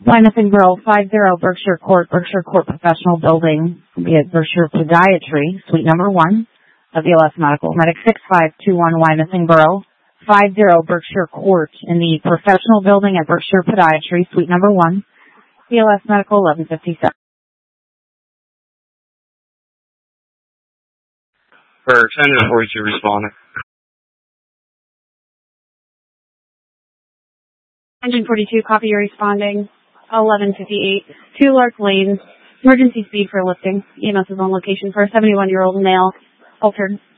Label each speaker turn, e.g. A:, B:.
A: Wyoming Borough 50 Berkshire Court Professional Building. Be at Berkshire Podiatry, Suite number 1 of BLS Medical. Medic 6521 Wyoming Borough 50 Berkshire Court in the Professional Building at Berkshire Podiatry, Suite number 1, BLS Medical 1157.
B: For extended 42 responding.
C: Engine 42, copy, you're responding. 1158, 2 Lark Lane. Emergency speed for lifting. EMS is on location for a 71-year-old male, altered